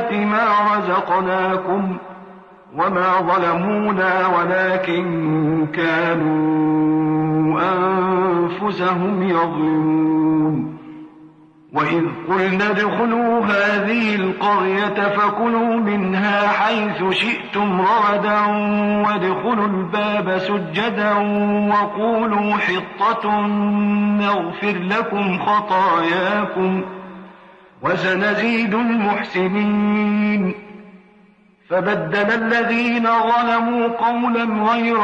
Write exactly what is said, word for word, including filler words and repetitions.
طيبات ما رزقناكم وما ظلمونا ولكن كانوا أنفسهم يظلمون. وإذ قلنا ادخلوا هذه القرية فكلوا منها حيث شئتم رغدا وادخلوا الباب سجدا وقولوا حطة نغفر لكم خطاياكم وسنزيد المحسنين. فبدل الذين ظلموا قولا غير